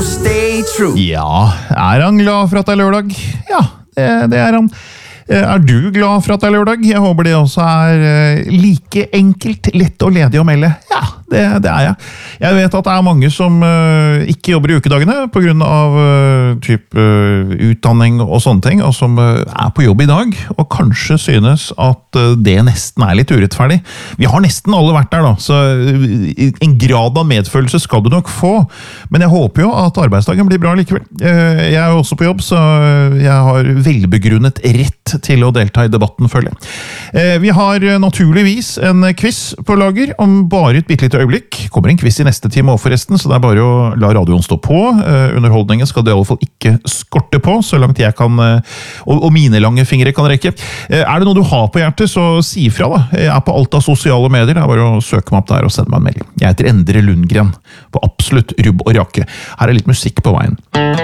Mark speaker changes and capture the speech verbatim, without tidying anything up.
Speaker 1: stay true.
Speaker 2: Ja, er han glad for at det er lørdag? Ja, det, det er han. Er du glad for at det er lørdag? Jeg håper det også er like enkelt, lett og ledig å melde. Ja, det, det er jeg. Jeg vet at det er mange som uh, ikke jobber i ukedagene på grunn av uh, typ, uh, utdanning og sånne ting, og som uh, er på jobb i dag, og kanskje synes at uh, det nesten er litt urettferdig. Vi har nesten alle vært der da, så uh, en grad av medfølelse skal du nok få, men jeg håper jo at arbeidsdagen blir bra likevel. Uh, jeg er også på jobb, så jeg har velbegrunnet rett til å delta i debatten, føler jeg. Uh, vi har naturligvis en quiz på lager om bare et bittelite øyeblikk. Kommer en quiz i neste time også forresten, så det er bare å la radioen stå på. Uh, underholdningen skal det i alle fall ikke skorte på, så langt jeg kan, uh, og, og mine lange fingre kan rekke. Uh, er det noe du har på hjertet, så si ifra da. Jeg er på alt av sosiale medier, det er bare å søke meg opp der og sende meg en melding. Jeg heter Endre Lundgren, på absolutt rubb og rake. Her er litt musikk på veien.